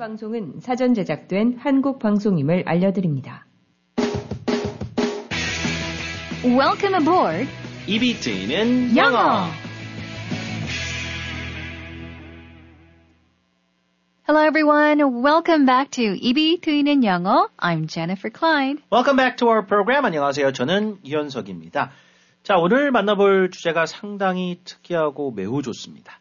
방송은 사전 제작된 한국 방송임을 알려드립니다. Welcome aboard. 입이 트이는 영어. Hello everyone. Welcome back to 입이 트이는 영어. I'm Jennifer Klein. Welcome back to our program. 안녕하세요. 저는 이현석입니다. 자, 오늘 만나볼 주제가 상당히 특이하고 매우 좋습니다.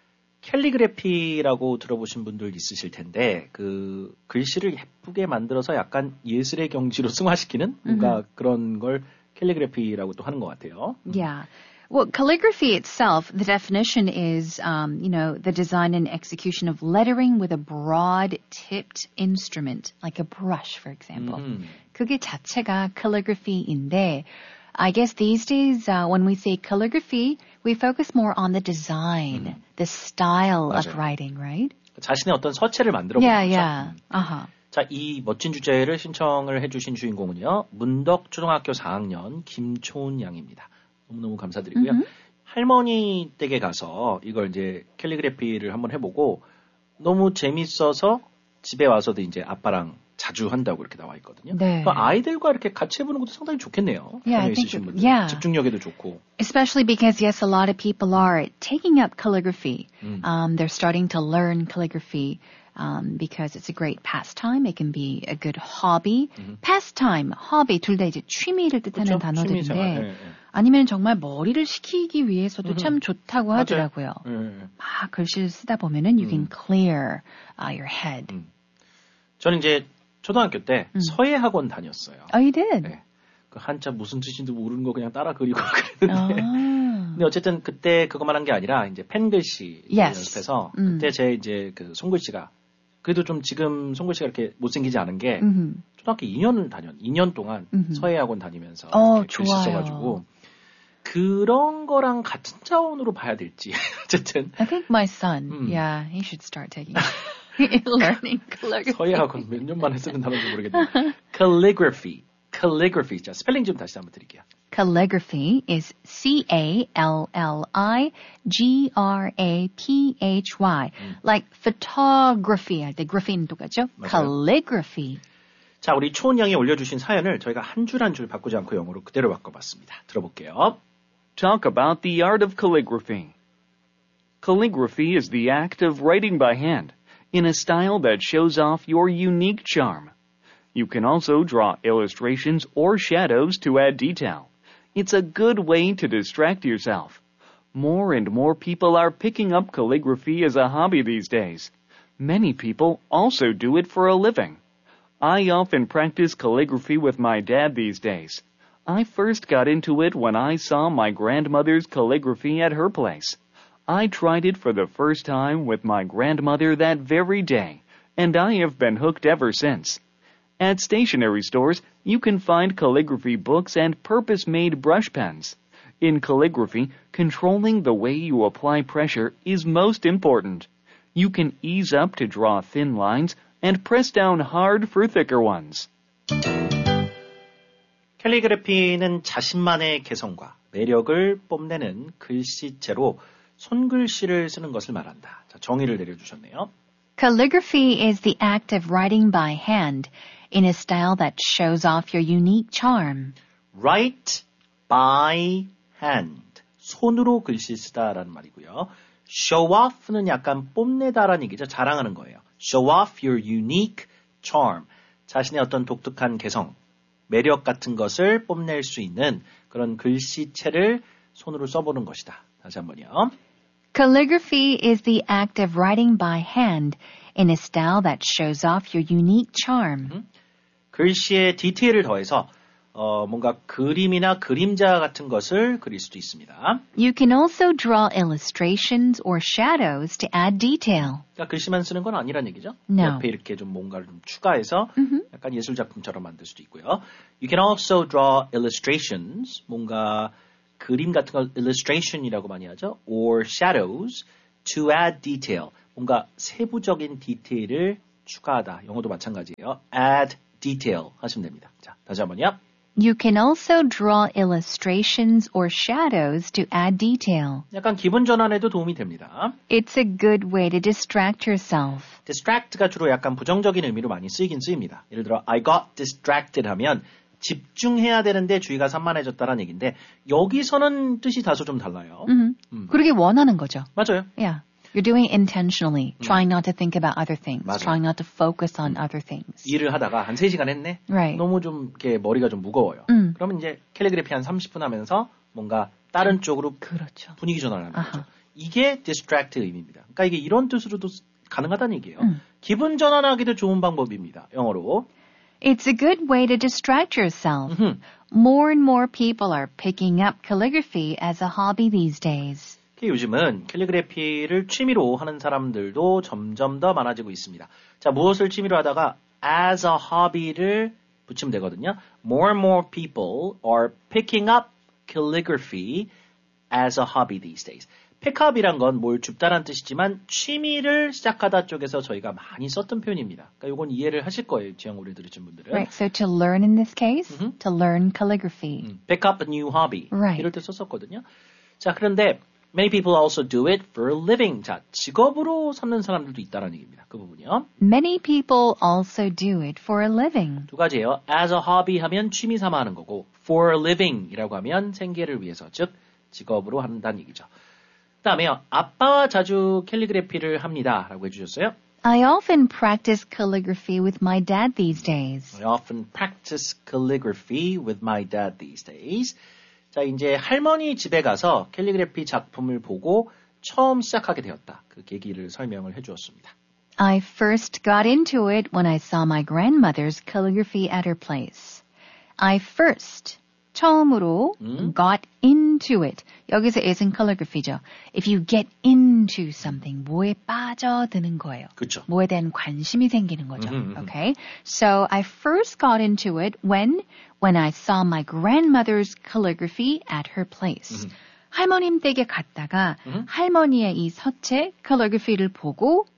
캘리그래피라고 들어보신 분들 있으실 텐데 그 글씨를 예쁘게 만들어서 약간 예술의 경지로 승화시키는 뭔가 그런 걸 캘리그래피라고 또 하는 것 같아요. Yeah. Well, calligraphy itself, the definition is, the design and execution of lettering with a broad-tipped instrument, like a brush, for example. 그게 자체가 calligraphy인데, I guess these days, when we say calligraphy, we focus more on the design, the style 맞아요. of writing, right? 자신의 어떤 서체를 만들어 보는 거죠. Yeah. 자, 이 멋진 주제를 신청을 해주신 주인공은요. 문덕 초등학교 4학년 김초은 양입니다. 너무너무 감사드리고요. 할머니 댁에 가서 이걸 이제 캘리그래피를 한번 해보고 너무 재밌어서 집에 와서도 이제 아빠랑 자주 한다고 이렇게 나와 있거든요. 네. 아이들과 이렇게 같이 해보는 것도 상당히 좋겠네요. Yeah, I 있으신 think, 분들. yeah. 집중력에도 좋고. Especially because, yes, a lot of people are taking up calligraphy. They're starting to learn calligraphy because it's a great pastime. It can be a good hobby. Pastime, hobby, 둘 다 이제 취미를 뜻하는 그렇죠? 취미 생활. 단어들인데 아니면 정말 머리를 식히기 위해서도 참 좋다고 하더라고요. 막 글씨를 쓰다 보면은 you can clear your head. 저는 이제 초등학교 때 서예 학원 다녔어요. Oh, you did? 네. 그 한자 무슨 뜻인지 모르는 거 그냥 따라 그리고 그랬는데. 근데 어쨌든 그때 그것만 한 게 아니라 이제 펜글씨 연습해서 그때 제 이제 그 손글씨가 그래도 좀 지금 손글씨가 이렇게 못생기지 않은 게 초등학교 2년 동안 서예 학원 다니면서 글씨 써가지고 그런 거랑 같은 차원으로 봐야 될지 어쨌든. I think my son, he should start taking learning calligraphy. 서예 학원 몇 년 만에 쓰는 단어인지 모르겠네요. calligraphy. 자, 스펠링 좀 다시 한번 드릴게요. Calligraphy is C-A-L-L-I-G-R-A-P-H-Y. Like photography 할 때 graphy는 똑같죠? 맞아요. Calligraphy. 자, 우리 초은 양이 올려주신 사연을 저희가 한 줄 한 줄 바꾸지 않고 영어로 그대로 바꿔봤습니다. 들어볼게요. Talk about the art of calligraphy. Calligraphy is the act of writing by hand in a style that shows off your unique charm. You can also draw illustrations or shadows to add detail. It's a good way to distract yourself. More and more people are picking up calligraphy as a hobby these days. Many people also do it for a living. I often practice calligraphy with my dad these days. I first got into it when I saw my grandmother's calligraphy at her place. I tried it for the first time with my grandmother that very day, and I have been hooked ever since. At stationery stores, you can find calligraphy books and purpose-made brush pens. In calligraphy, controlling the way you apply pressure is most important. You can ease up to draw thin lines and press down hard for thicker ones. 캘리그래피는 자신만의 개성과 매력을 뽐내는 글씨체로 손글씨를 쓰는 것을 말한다. 자, 정의를 내려주셨네요. Calligraphy is the act of writing by hand in a style that shows off your unique charm. Write by hand. 손으로 글씨 쓰다라는 말이고요. Show off는 약간 뽐내다라는 얘기죠. 자랑하는 거예요. Show off your unique charm. 자신의 어떤 독특한 개성, 매력 같은 것을 뽐낼 수 있는 그런 글씨체를 손으로 써보는 것이다. 다시 한번요. Calligraphy is the act of writing by hand in a style that shows off your unique charm. 글씨에 디테일을 더해서 뭔가 그림이나 그림자 같은 것을 그릴 수도 있습니다. You can also draw illustrations or shadows to add detail. 그러니까 글씨만 쓰는 건 아니란 얘기죠. No. 옆에 이렇게 좀 뭔가를 좀 추가해서 약간 예술 작품처럼 만들 수도 있고요. You can also draw illustrations, 뭔가 그림 같은 걸 illustration이라고 많이 하죠. Or shadows to add detail, 뭔가 세부적인 디테일을 추가하다. 영어도 마찬가지예요. Add detail 하시면 됩니다. 자, 다시 한번요. You can also draw illustrations or shadows to add detail. 약간 기분 전환에도 도움이 됩니다. It's a good way to distract yourself. distract가 주로 약간 부정적인 의미로 많이 쓰이긴 쓰입니다. 예를 들어 I got distracted 하면 집중해야 되는데 주의가 산만해졌다는 얘기인데 여기서는 뜻이 다소 좀 달라요. 그러게 원하는 거죠. 맞아요. Yeah. You're doing it intentionally, trying not to think about other things, 맞아요. trying not to focus on other things. 일을 하다가 한 3시간 했네? Right. 너무 좀 이렇게 머리가 좀 무거워요. 그러면 이제 캘리그래피 한 30분 하면서 뭔가 다른 쪽으로 그렇죠. 분위기 전환을 하는 거죠. 이게 distract 의미입니다. 그러니까 이게 이런 뜻으로도 가능하다는 얘기예요. 기분 전환하기도 좋은 방법입니다. 영어로. It's a good way to distract yourself. More and more people are picking up calligraphy as a hobby these days. 요즘은 캘리그래피를 취미로 하는 사람들도 점점 더 많아지고 있습니다. 자, 무엇을 취미로 하다가 as a hobby를 붙이면 되거든요. More and more people are picking up calligraphy as a hobby these days. pickup이란 건 뭘 줍다란 뜻이지만 취미를 시작하다 쪽에서 저희가 많이 썼던 표현입니다. 그러니까 이건 이해를 하실 거예요. 지향 오래 들으신 분들은. Right, so to learn in this case, to learn calligraphy. Pick up a new hobby. Right. 이럴 때 썼었거든요. 자, 그런데 many people also do it for a living. 자, 직업으로 삼는 사람들도 있다는 얘기입니다. 그 부분이요. Many people also do it for a living. 두 가지예요. as a hobby 하면 취미 삼아 하는 거고 for a living이라고 하면 생계를 위해서, 즉 직업으로 한다는 얘기죠. 그 다음에요. 아빠와 자주 캘리그래피를 합니다. 라고 해주셨어요. I often practice calligraphy with my dad these days. I often practice calligraphy with my dad these days. 자, 이제 할머니 집에 가서 캘리그래피 작품을 보고 처음 시작하게 되었다. 그 계기를 설명을 해주었습니다. I first got into it when I saw my grandmother's calligraphy at her place. I first, 처음으로, got into it. 여기서 is은 calligraphy죠. If you get into something, 뭐에 빠져드는 거예요. 그렇죠. 뭐에 대한 관심이 생기는 거죠. Okay? So I first got into it when I saw my grandmother's calligraphy at her place. 할머님 댁에 갔다가 할머니의 이 서체 calligraphy를 보고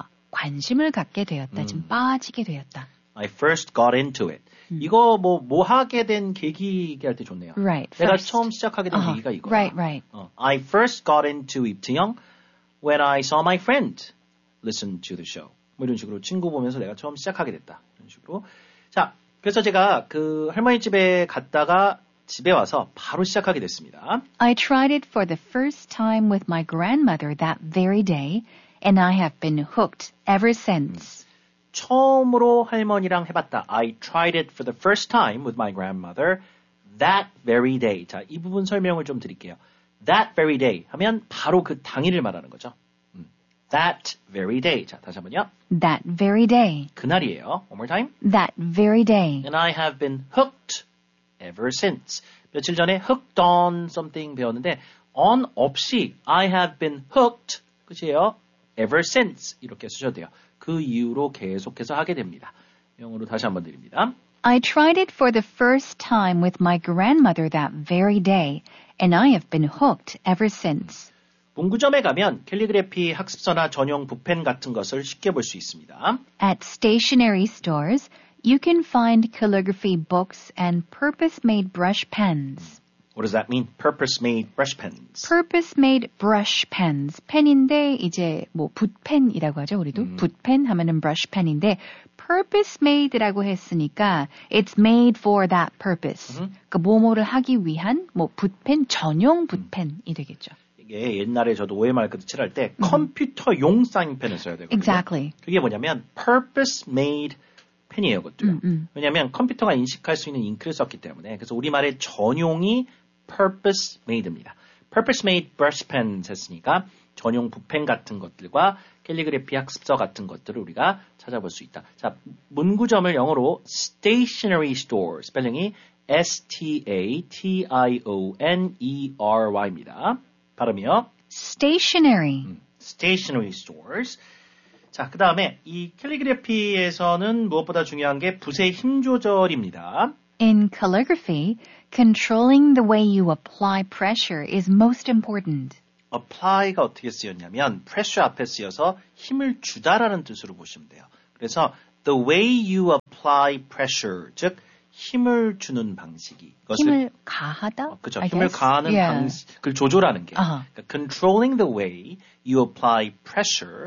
관심을 갖게 되었다. 좀 빠지게 되었다. I first got into it. 이거 뭐 하게 된 계기 얘기할 때 좋네요. Right. 내가 first. 처음 시작하게 된 계기가 이거야. Right. I first got into 입트형 when I saw my friend listen to the show. 뭐 이런 식으로 친구 보면서 내가 처음 시작하게 됐다. 이런 식으로. 자, 그래서 제가 그 할머니 집에 갔다가 집에 와서 바로 시작하게 됐습니다. I tried it for the first time with my grandmother that very day, and I have been hooked ever since. 처음으로 할머니랑 해봤다. I tried it for the first time with my grandmother that very day. 자, 이 부분 설명을 좀 드릴게요. That very day 하면 바로 그 당일을 말하는 거죠. That very day. 자, 다시 한번요. That very day. 그날이에요. One more time. That very day. And I have been hooked ever since. 며칠 전에 hooked on something 배웠는데 on 없이 I have been hooked 끝이에요. ever since 이렇게 쓰셔도 돼요. 그 이후로 계속해서 하게 됩니다. 영어로 다시 한번 드립니다. I tried it for the first time with my grandmother that very day, and I have been hooked ever since. 문구점에 가면 캘리그래피 학습서나 전용 붓펜 같은 것을 쉽게 볼 수 있습니다. At stationery stores, you can find calligraphy books and purpose-made brush pens. What does that mean? Purpose-made brush pens. Purpose-made brush pens. 펜인데 이제 뭐 붓펜이라고 하죠, 우리도. 붓펜 하면은 brush pen인데 purpose-made라고 했으니까 it's made for that purpose. 그러니까 뭐뭐를 하기 위한 뭐 붓펜 전용 붓펜이 되겠죠. 이게 옛날에 저도 OMR 그 칠할 때 컴퓨터용 사인펜을 써야 되거든요. Exactly. 그게 뭐냐면 purpose-made 펜이에요, 그것도요. 왜냐하면 컴퓨터가 인식할 수 있는 잉크를 썼기 때문에. 그래서 우리말의 전용이 purpose-made입니다. purpose-made brush pens 했으니까 전용 붓펜 같은 것들과 캘리그래피 학습서 같은 것들을 우리가 찾아볼 수 있다. 자, 문구점을 영어로 stationery store, 스펠링이 stationery입니다. 발음이요. Stationery. stationery stores. 자, 그 다음에 이 캘리그래피에서는 무엇보다 중요한 게 붓의 힘 조절입니다. In calligraphy, controlling the way you apply pressure is most important. apply가 어떻게 쓰였냐면 pressure 앞에 쓰여서 힘을 주다라는 뜻으로 보시면 돼요. 그래서 the way you apply pressure, 즉 힘을 주는 방식이 힘을 가하다? 그렇죠. 힘을 가하는 방식을 조절하는 게 그러니까 controlling the way you apply pressure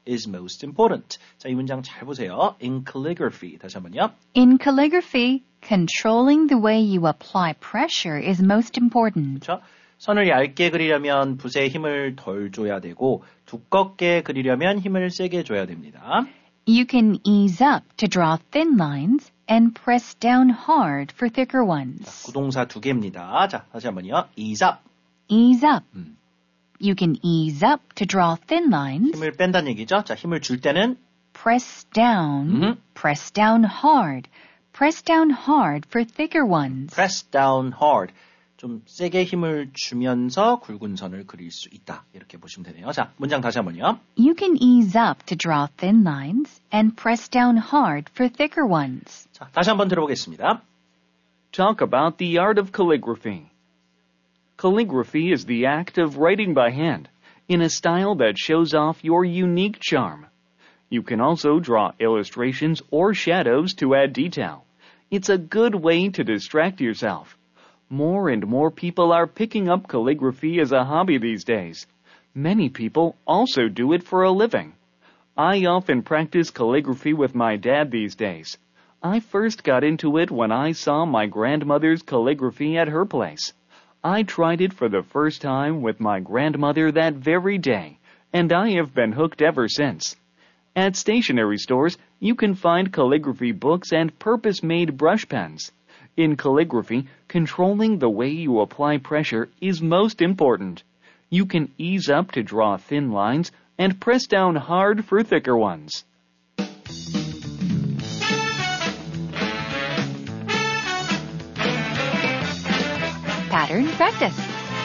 is most important. 자, 이 문장 잘 보세요. In calligraphy. 다시 한번요. In calligraphy, controlling the way you apply pressure is most important. 그렇죠? 선을 얇게 그리려면 붓에 힘을 덜 줘야 되고 두껍게 그리려면 힘을 세게 줘야 됩니다. You can ease up to draw thin lines and press down hard for thicker ones. 자, 구동사 두 개입니다. 자, 다시 한번요. ease up. Ease up. You can ease up to draw thin lines. 힘을 뺀다는 얘기죠. 자, 힘을 줄 때는 press down. Press down hard. Press down hard for thicker ones. press down hard. 좀 세게 힘을 주면서 굵은 선을 그릴 수 있다. 이렇게 보시면 되네요. 자, 문장 다시 한번요. You can ease up to draw thin lines and press down hard for thicker ones. 자, 다시 한번 들어보겠습니다. Talk about the art of calligraphy. Calligraphy is the act of writing by hand in a style that shows off your unique charm. You can also draw illustrations or shadows to add detail. It's a good way to distract yourself. More and more people are picking up calligraphy as a hobby these days. Many people also do it for a living. I often practice calligraphy with my dad these days. I first got into it when I saw my grandmother's calligraphy at her place. I tried it for the first time with my grandmother that very day, and I have been hooked ever since. At stationery stores, you can find calligraphy books and purpose-made brush pens. In calligraphy, controlling the way you apply pressure is most important. You can ease up to draw thin lines and press down hard for thicker ones. Pattern practice.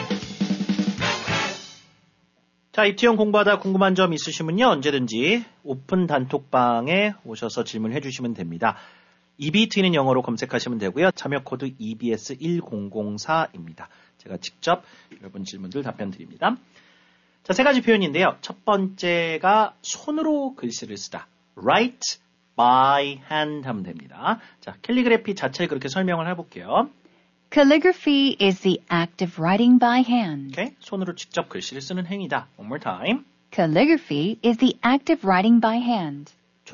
자, 입티용 공부하다 궁금한 점 있으시면요. 언제든지 오픈 단톡방에 오셔서 질문해 주시면 됩니다. EB 트이는 영어로 검색하시면 되고요. 참여 코드 EBS1004입니다. 제가 직접 여러분 질문들 답변 드립니다. 자, 세 가지 표현인데요. 첫 번째가 손으로 글씨를 쓰다. Write by hand 하면 됩니다. 자, 캘리그래피 자체를 그렇게 설명을 해볼게요. Calligraphy is the act of writing by hand. Okay? 손으로 직접 글씨를 쓰는 행위다. One more time. Calligraphy is the act of writing by hand.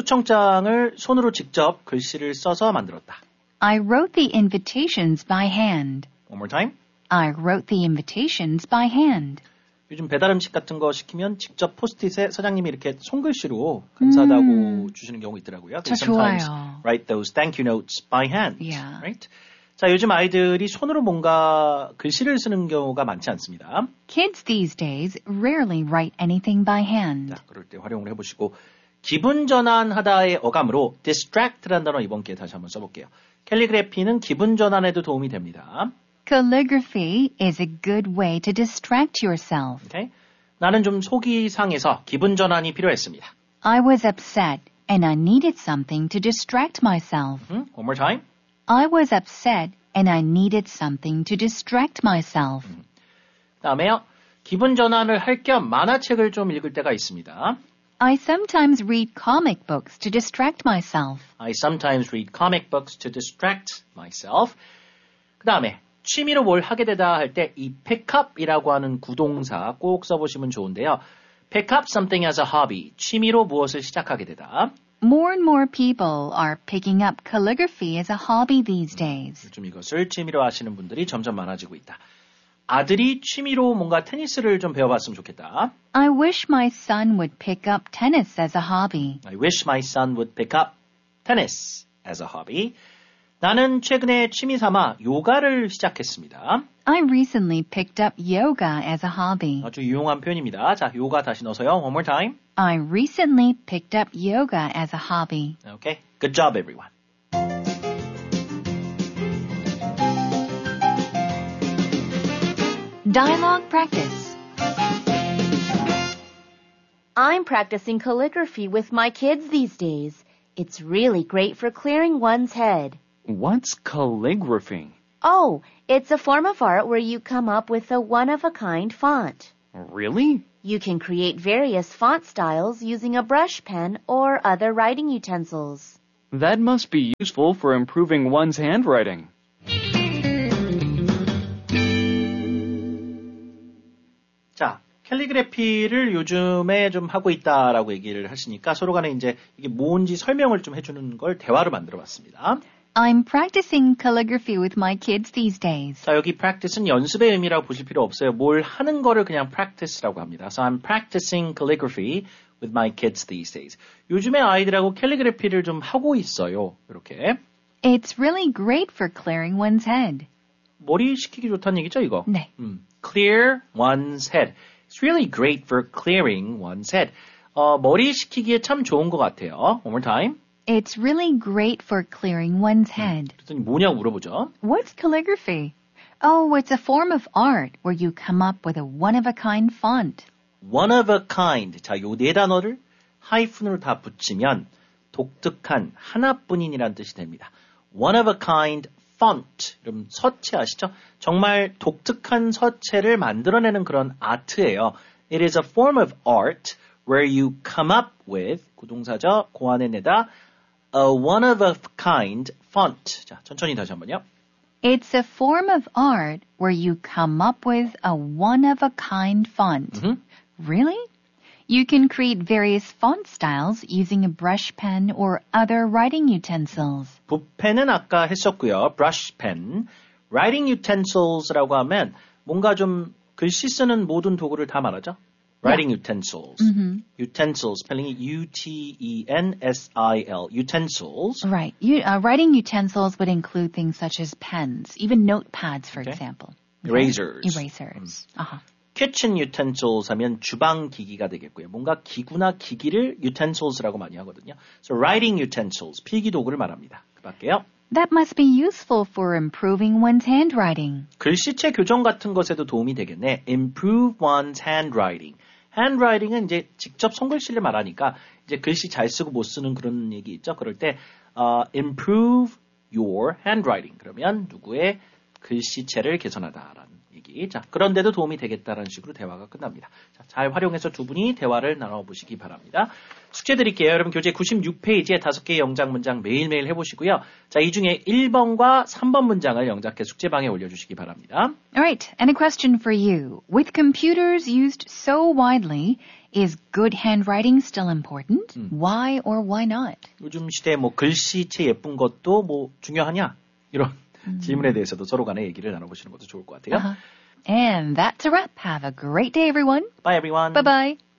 초청장을 손으로 직접 글씨를 써서 만들었다. I wrote the invitations by hand. One more time. I wrote the invitations by hand. 요즘 배달 음식 같은 거 시키면 직접 포스트잇에 사장님이 이렇게 손글씨로 감사하다고 주시는 경우 있더라고요. They sometimes write those thank you notes by hand. Yeah. Right? 자, 요즘 아이들이 손으로 뭔가 글씨를 쓰는 경우가 많지 않습니다. Kids these days rarely write anything by hand. 자, 그럴 때 활용을 해보시고 기분 전환하다의 어감으로 distract라는 단어 이번 기회에 다시 한번 써볼게요. 캘리그래피는 기분 전환에도 도움이 됩니다. Calligraphy is a good way to distract yourself. Okay? 나는 좀 속이 상해서 기분 전환이 필요했습니다. I was upset and I needed something to distract myself. One more time. I was upset and I needed something to distract myself. 다음에요. 기분 전환을 할 겸 만화책을 좀 읽을 때가 있습니다. I sometimes read comic books to distract myself. I sometimes read comic books to distract myself. 그 다음에 취미로 뭘 하게 되다 할 때 이 pick up이라고 하는 구동사 꼭 써보시면 좋은데요. Pick up something as a hobby. 취미로 무엇을 시작하게 되다. More and more people are picking up calligraphy as a hobby these days. 요즘 이것을 취미로 하시는 분들이 점점 많아지고 있다. 아들이 취미로 뭔가 테니스를 좀 배워봤으면 좋겠다. I wish my son would pick up tennis as a hobby. I wish my son would pick up tennis as a hobby. 나는 최근에 취미 삼아 요가를 시작했습니다. I recently picked up yoga as a hobby. 아주 유용한 표현입니다. 자, 요가 다시 넣어서요. One more time. I recently picked up yoga as a hobby. Okay. Good job, everyone. Dialogue practice. I'm practicing calligraphy with my kids these days. It's really great for clearing one's head. What's calligraphy? Oh, it's a form of art where you come up with a one-of-a-kind font. Really? You can create various font styles using a brush pen or other writing utensils. That must be useful for improving one's handwriting. 자, 캘리그래피를 요즘에 좀 하고 있다라고 얘기를 하시니까 서로 간에 이제 이게 뭔지 설명을 좀 해주는 걸 대화로 만들어 봤습니다. I'm practicing calligraphy with my kids these days. 자, 여기 practice는 연습의 의미라고 보실 필요 없어요. 뭘 하는 거를 그냥 practice라고 합니다. So I'm practicing calligraphy with my kids these days. 요즘에 아이들하고 캘리그래피를 좀 하고 있어요. 이렇게. It's really great for clearing one's head. 머리 식히기 좋다는 얘기죠, 이거? 네. Clear one's head. It's really great for clearing one's head. 머리 식히기에 참 좋은 것 같아요. One more time. It's really great for clearing one's head. 그랬더니 뭐냐고 물어보죠. What's calligraphy? Oh, it's a form of art where you come up with a one-of-a-kind font. One of a kind. 자, 요 네 단어를 하이픈으로 다 붙이면 독특한 하나뿐인이라는 뜻이 됩니다. One of a kind font. 여러분 서체 아시죠? 정말 독특한 서체를 만들어내는 그런 아트예요. It is a form of art where you come up with 구동사죠. 그 안에 내다 a one of a kind font. 자, 천천히 다시 한번요. It's a form of art where you come up with a one-of-a-kind font. Really? You can create various font styles using a brush pen or other writing utensils. 붓펜은 아까 했었고요. brush pen. writing utensils라고 하면 뭔가 좀 글씨 쓰는 모든 도구를 다 말하죠. writing utensils. utensils, spelling U-T-E-N-S-I-L. utensils. Right. Writing utensils would include things such as pens, even notepads, for example. Erasers. Erasers. kitchen utensils 하면 주방 기기가 되겠고요. 뭔가 기구나 기기를 utensils라고 많이 하거든요. So writing utensils, 필기 도구를 말합니다. 그 밖에요. That must be useful for improving one's handwriting. 글씨체 교정 같은 것에도 도움이 되겠네. Improve one's handwriting. handwriting은 이제 직접 손글씨를 말하니까 이제 글씨 잘 쓰고 못 쓰는 그런 얘기 있죠. 그럴 때 improve your handwriting. 그러면 누구의 글씨체를 개선하다라는 얘기. 자, 그런데도 도움이 되겠다라는 식으로 대화가 끝납니다. 자, 잘 활용해서 두 분이 대화를 나눠보시기 바랍니다. 숙제 드릴게요. 여러분 교재 96페이지에 5개의 영작 문장 매일매일 해보시고요. 자, 이 중에 1번과 3번 문장을 영작해 숙제방에 올려주시기 바랍니다. Alright, and a question for you. With computers used so widely, is good handwriting still important? Why or why not? 요즘 시대에 뭐 글씨체 예쁜 것도 뭐 중요하냐? 이런 질문에 대해서도 서로 간에 얘기를 나눠보시는 것도 좋을 것 같아요. And that's a wrap. Have a great day, everyone. Bye, everyone. Bye-bye.